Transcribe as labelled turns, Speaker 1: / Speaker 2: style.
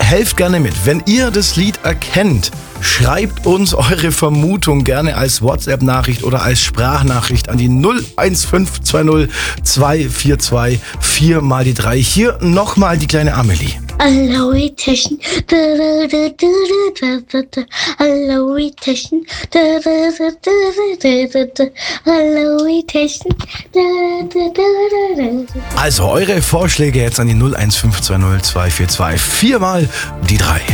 Speaker 1: helft gerne mit. Wenn ihr das Lied erkennt, schreibt uns eure Vermutung gerne als WhatsApp-Nachricht oder als Sprachnachricht an die 01520 242 4 mal die 3. Hier nochmal die kleine Amelie.
Speaker 2: Aloe Taschen, Aloe Taschen, Aloe Taschen.
Speaker 1: Also eure Vorschläge jetzt an die 01520 242 4 mal die 3.